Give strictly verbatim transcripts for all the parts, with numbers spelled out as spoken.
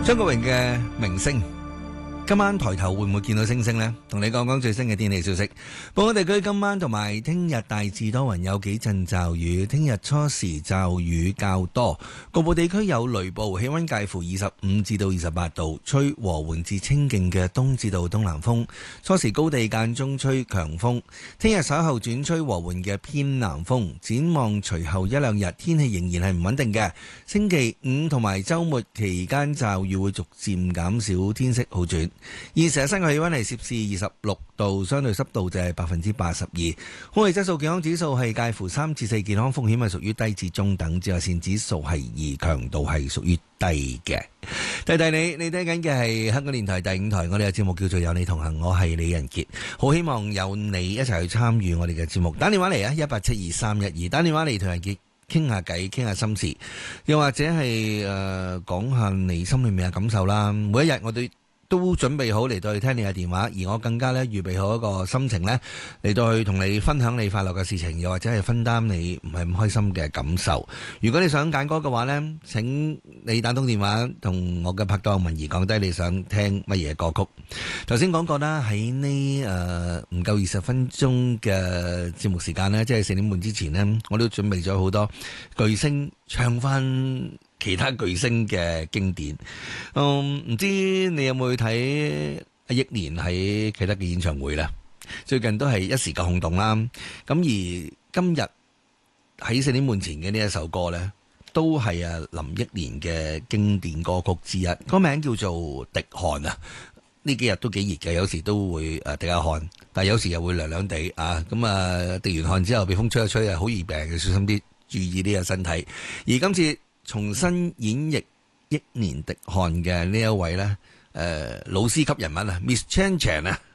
張國榮嘅明星，今晚抬頭會唔會見到星星呢？同你講講最新嘅天氣消息。本港地區今晚同埋聽日大致多雲，有幾陣驟雨。聽日初時驟雨較多，局部地區有雷暴。氣溫介乎二十五至到二十八度，吹和緩至清勁嘅東至到東南風。初時高地間中吹強風。聽日稍後轉吹和緩嘅偏南風。展望隨後一兩日天氣仍然係唔穩定嘅。星期五同埋週末期間驟雨會逐漸減少，天色好轉。現時嘅室外氣溫係攝氏二十六度，相對濕度就係百分之八十二。空氣質素健康指數係介乎三至四，健康風險係屬於低至中等，紫外線指數係二，強度係屬於低嘅。提提你，你聽緊嘅係香港電台第五台，我哋嘅節目叫做有你同行，我係李仁傑，好希望有你一齊去參與我哋嘅節目。打電話嚟啊，一八七二三一二，打電話嚟同仁傑傾下偈，傾下心事，又或者係誒講下你心裏面嘅感受啦。每一日我哋都準備好嚟到去聽你嘅電話，而我更加咧預備好一個心情咧嚟到去同你分享你快樂嘅事情，又或者係分擔你唔係咁開心嘅感受。如果你想揀歌嘅話咧，請你打通電話同我嘅拍檔文儀講低你想聽乜嘢歌曲。頭先講過啦，喺呢誒唔夠二十分鐘嘅節目時間咧，即係四點半之前咧，我都準備咗好多巨星唱翻其他巨星嘅經典。嗯，唔知你有冇去睇阿憶蓮喺啟德嘅演唱會呢？最近都係一時嘅轟動啦。咁而今日喺四點半前嘅呢一首歌呢，都係啊林憶蓮嘅經典歌曲之一，個名叫做《滴汗》啊。呢幾日都幾熱嘅，有時都會誒滴下汗，但係有時又會涼涼地啊。咁啊滴完汗之後，被風吹一吹啊，好易病嘅，小心啲，注意呢個身體。而今次重新演繹憶蓮滴汗嘅呢一位呢，誒、呃、老師級人物啊 ，Miss Chan Chan 啊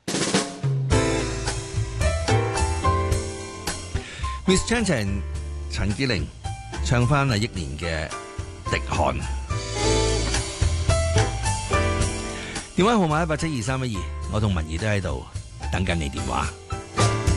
，Miss Chan Chan 陳潔靈唱翻啊憶蓮嘅滴汗。電話號碼一八七二三一二，我同文儀都喺度等緊你電話。